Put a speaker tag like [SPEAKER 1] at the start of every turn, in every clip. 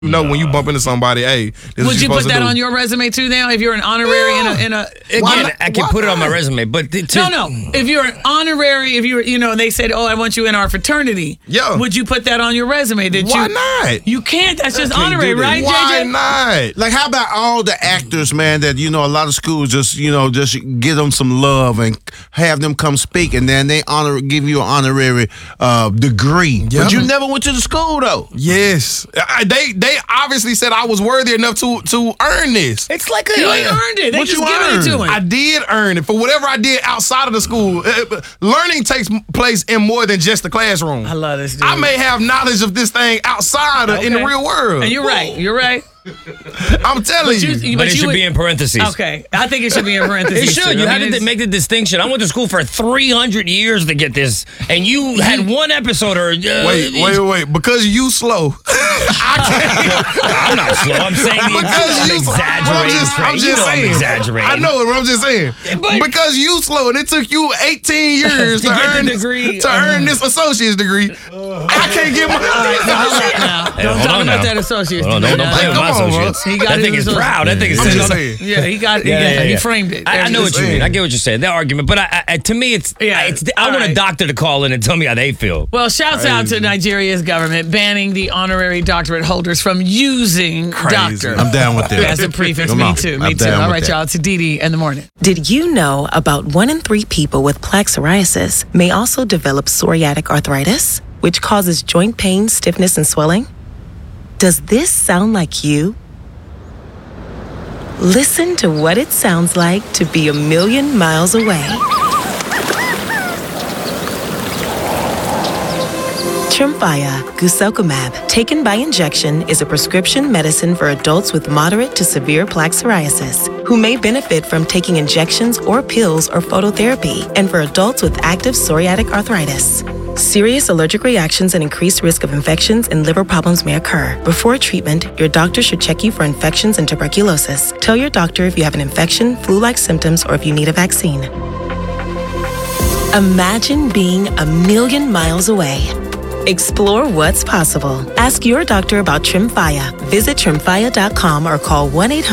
[SPEAKER 1] You know when you bump into somebody, hey, this
[SPEAKER 2] would
[SPEAKER 1] is
[SPEAKER 2] you
[SPEAKER 1] what
[SPEAKER 2] put
[SPEAKER 1] you're
[SPEAKER 2] that
[SPEAKER 1] supposed
[SPEAKER 2] on
[SPEAKER 1] to do.
[SPEAKER 2] your resume too now? If you're an honorary in a
[SPEAKER 3] Again, I can put it on my resume, but
[SPEAKER 2] no. If you're an honorary, if you're, and they said, "Oh, I want you in our fraternity,"
[SPEAKER 1] Yeah.
[SPEAKER 2] would you put that on your resume?
[SPEAKER 1] Why not?
[SPEAKER 2] You can't. That's just
[SPEAKER 1] Can't
[SPEAKER 2] honorary,
[SPEAKER 1] do that.
[SPEAKER 2] right,
[SPEAKER 1] Why
[SPEAKER 2] JJ?
[SPEAKER 1] not?
[SPEAKER 4] Like, how about all the actors, man, that, a lot of schools just give them some love and have them come speak, and then they give you an honorary degree.
[SPEAKER 1] Yeah.
[SPEAKER 4] But you never went to the school, though.
[SPEAKER 1] Yes, they obviously said I was worthy enough to earn this.
[SPEAKER 3] it's like
[SPEAKER 2] You ain't earned it. They
[SPEAKER 4] What
[SPEAKER 2] just
[SPEAKER 4] you
[SPEAKER 2] giving it to
[SPEAKER 4] earned?
[SPEAKER 2] him.
[SPEAKER 1] I did earn it for whatever I did outside of the school. Learning takes place in more than just the classroom.
[SPEAKER 2] I love this dude.
[SPEAKER 1] I may have knowledge of this thing outside of in the
[SPEAKER 2] Okay.
[SPEAKER 1] real world.
[SPEAKER 2] And you're right. You're right.
[SPEAKER 1] I'm telling you.
[SPEAKER 3] But it should be in parentheses.
[SPEAKER 2] Okay, I think it should be in parentheses.
[SPEAKER 3] It should.
[SPEAKER 2] too.
[SPEAKER 3] You
[SPEAKER 2] I
[SPEAKER 3] had
[SPEAKER 2] mean,
[SPEAKER 3] to make the distinction. I went to school for 300 years to get this, and you had one episode or
[SPEAKER 1] Wait. Because you slow.
[SPEAKER 3] I'm not slow. I'm saying I'm exaggerating.
[SPEAKER 1] I'm just saying.
[SPEAKER 3] I'm exaggerating.
[SPEAKER 1] I know it, but I'm just saying.
[SPEAKER 3] But-
[SPEAKER 1] Because you slow, and it took you 18 years
[SPEAKER 3] To
[SPEAKER 1] to,
[SPEAKER 3] get the
[SPEAKER 1] earn
[SPEAKER 3] degree.
[SPEAKER 1] to earn this associate's degree. I can't get my.
[SPEAKER 2] Don't
[SPEAKER 3] hold
[SPEAKER 2] talk
[SPEAKER 3] on
[SPEAKER 2] about
[SPEAKER 3] now.
[SPEAKER 2] that associate's
[SPEAKER 3] Don't
[SPEAKER 2] degree.
[SPEAKER 3] play with
[SPEAKER 1] Come
[SPEAKER 3] my
[SPEAKER 1] on, bro.
[SPEAKER 3] associates.
[SPEAKER 2] He got
[SPEAKER 3] That
[SPEAKER 2] his
[SPEAKER 3] thing is
[SPEAKER 2] associates.
[SPEAKER 3] proud. That thing is
[SPEAKER 1] I'm
[SPEAKER 3] sitting
[SPEAKER 1] just
[SPEAKER 3] on.
[SPEAKER 1] saying.
[SPEAKER 2] Yeah, he got. He framed it.
[SPEAKER 3] I know what you
[SPEAKER 1] saying.
[SPEAKER 3] mean. I get what you're saying. That argument, but to me, it's. I want a
[SPEAKER 2] right.
[SPEAKER 3] doctor to call in and tell me how they feel.
[SPEAKER 2] Well, shouts out to Nigeria's government banning the honorary doctorate holders from using
[SPEAKER 1] Crazy.
[SPEAKER 2] doctor
[SPEAKER 4] I'm down with that.
[SPEAKER 2] as a prefix.
[SPEAKER 4] Come
[SPEAKER 2] Me
[SPEAKER 4] on.
[SPEAKER 2] too.
[SPEAKER 4] I'm
[SPEAKER 2] Me too.
[SPEAKER 4] down
[SPEAKER 2] All
[SPEAKER 4] with
[SPEAKER 2] right,
[SPEAKER 4] that.
[SPEAKER 2] y'all. It's Didi in the morning.
[SPEAKER 5] Did you know about 1 in 3 people with plaque psoriasis may also develop psoriatic arthritis, which causes joint pain, stiffness, and swelling? Does this sound like you? Listen to what it sounds like to be a million miles away. Tremfya guselkumab, taken by injection, is a prescription medicine for adults with moderate to severe plaque psoriasis who may benefit from taking injections or pills or phototherapy, and for adults with active psoriatic arthritis. Serious allergic reactions and increased risk of infections and liver problems may occur. Before treatment, your doctor should check you for infections and tuberculosis. Tell your doctor if you have an infection, flu-like symptoms, or if you need a vaccine. Imagine being a million miles away. Explore what's possible. Ask your doctor about Tremfya. Visit Tremfya.com or call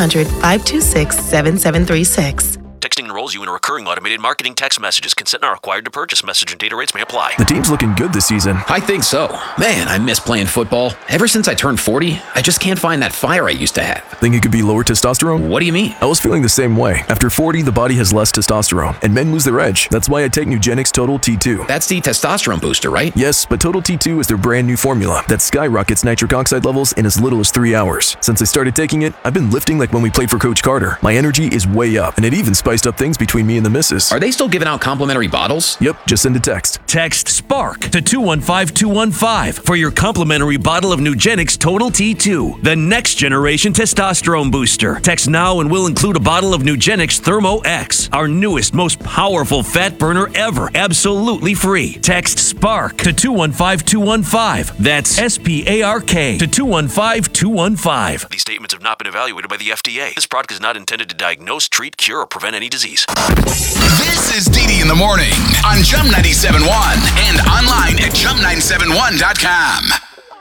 [SPEAKER 5] 1-800-526-7736.
[SPEAKER 6] Texting enrolls you in a recurring automated marketing text messages. Consent not required to purchase. Message and data rates may apply.
[SPEAKER 7] The team's looking good this season.
[SPEAKER 8] I think so. Man, I miss playing football. Ever since I turned 40, I just can't find that fire I used to have.
[SPEAKER 7] Think it could be lower testosterone?
[SPEAKER 8] What do you mean?
[SPEAKER 7] I was feeling the same way. After 40, the body has less testosterone, and men lose their edge. That's why I take Nugenix Total T2.
[SPEAKER 8] That's the testosterone booster, right?
[SPEAKER 7] Yes, but Total T2 is their brand new formula that skyrockets nitric oxide levels in as little as 3 hours. Since I started taking it, I've been lifting like when we played for Coach Carter. My energy is way up, and it even spiced up things between me and the missus.
[SPEAKER 8] Are they still giving out complimentary bottles?
[SPEAKER 7] Yep, just send a text.
[SPEAKER 9] Text SPARK to 215-215 for your complimentary bottle of Nugenix Total T2, the next generation testosterone booster. Text now and we'll include a bottle of Nugenix Thermo X, our newest, most powerful fat burner ever, absolutely free. Text SPARK to 215-215. That's SPARK to 215-215.
[SPEAKER 6] These statements have not been evaluated by the FDA. This product is not intended to diagnose, treat, cure, or prevent any disease.
[SPEAKER 10] This is Didi in the morning on Chum 97.1 and online at chum971.com.